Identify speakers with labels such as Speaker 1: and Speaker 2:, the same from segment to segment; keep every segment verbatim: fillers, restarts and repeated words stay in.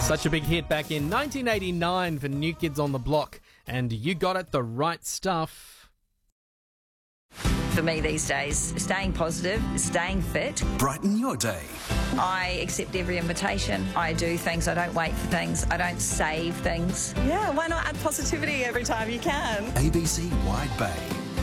Speaker 1: Such a big hit back in nineteen eighty-nine for New Kids on the Block, and You Got It, The Right Stuff.
Speaker 2: For me these days, staying positive, staying fit.
Speaker 3: Brighten your day.
Speaker 2: I accept every invitation. I do things. I don't wait for things. I don't save things.
Speaker 4: Yeah, why not add positivity every time you can?
Speaker 3: A B C Wide Bay.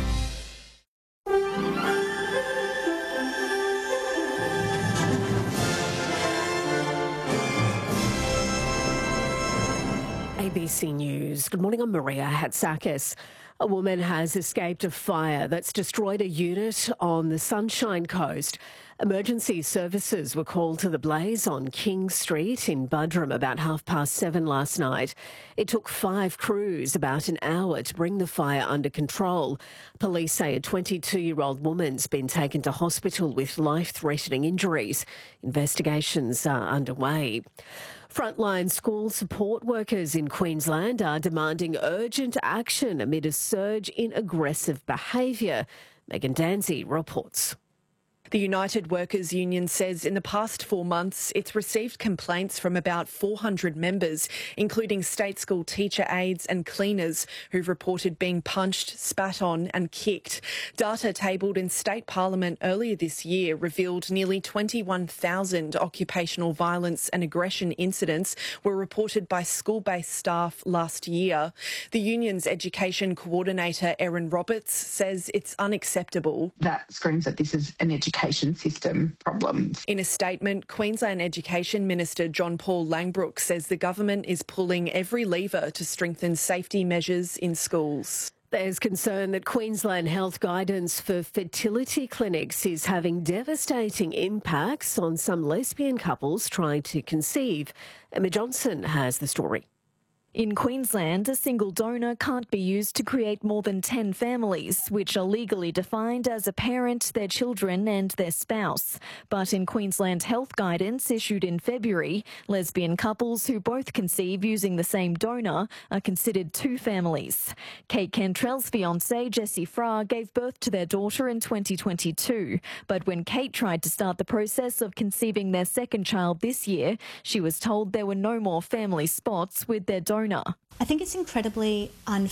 Speaker 5: A B C News. Good morning, I'm Maria Hatzakis. A woman has escaped a fire that's destroyed a unit on the Sunshine Coast. Emergency services were called to the blaze on King Street in Buderim about half past seven last night. It took five crews about an hour to bring the fire under control. Police say a twenty-two-year-old woman's been taken to hospital with life-threatening injuries. Investigations are underway. Frontline school support workers in Queensland are demanding urgent action amid a surge in aggressive behaviour. Megan Danzy reports.
Speaker 4: The United Workers Union says in the past four months it's received complaints from about four hundred members, including state school teacher aides and cleaners who've reported being punched, spat on and kicked. Data tabled in State Parliament earlier this year revealed nearly twenty-one thousand occupational violence and aggression incidents were reported by school-based staff last year. The union's education coordinator, Erin Roberts, says it's unacceptable.
Speaker 6: That screams that this is an education system problem.
Speaker 4: In a statement, Queensland Education Minister John Paul Langbroek says the government is pulling every lever to strengthen safety measures in schools.
Speaker 5: There's concern that Queensland health guidance for fertility clinics is having devastating impacts on some lesbian couples trying to conceive. Emma Johnson has the story.
Speaker 7: In Queensland, a single donor can't be used to create more than ten families, which are legally defined as a parent, their children and their spouse. But in Queensland health guidance issued in February, lesbian couples who both conceive using the same donor are considered two families. Kate Cantrell's fiancé, Jesse Fra, gave birth to their daughter in twenty twenty-two. But when Kate tried to start the process of conceiving their second child this year, she was told there were no more family spots with their donor.
Speaker 8: I think it's incredibly unfair